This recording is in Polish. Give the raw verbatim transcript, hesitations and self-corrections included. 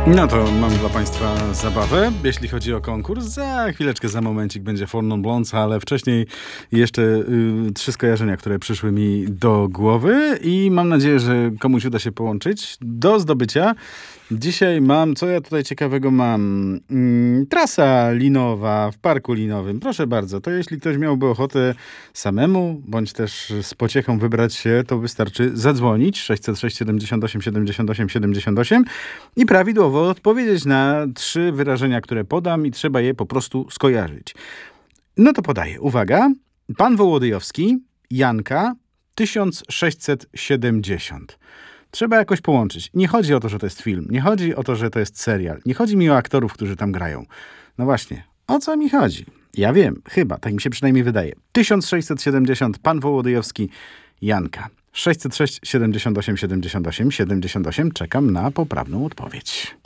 No to mam dla Państwa zabawę, jeśli chodzi o konkurs. Za chwileczkę, za momencik będzie Four Non Blondes, ale wcześniej jeszcze y, trzy skojarzenia, które przyszły mi do głowy i mam nadzieję, że komuś uda się połączyć. Do zdobycia dzisiaj mam, co ja tutaj ciekawego mam? Mm, trasa linowa w parku linowym. Proszę bardzo, to jeśli ktoś miałby ochotę samemu, bądź też z pociechą wybrać się, to wystarczy zadzwonić sześćset sześć siedemdziesiąt osiem siedemdziesiąt osiem siedemdziesiąt osiem i prawidłowo odpowiedzieć na trzy wyrażenia, które podam i trzeba je po prostu skojarzyć. No to podaję. Uwaga. Pan Wołodyjowski, Janka, tysiąc sześćset siedemdziesiąt. Trzeba jakoś połączyć. Nie chodzi o to, że to jest film. Nie chodzi o to, że to jest serial. Nie chodzi mi o aktorów, którzy tam grają. No właśnie. O co mi chodzi? Ja wiem. Chyba. Tak mi się przynajmniej wydaje. tysiąc sześćset siedemdziesiąt. Pan Wołodyjowski, Janka. sześćset sześć siedemdziesiąt osiem siedemdziesiąt osiem siedemdziesiąt osiem. Czekam na poprawną odpowiedź.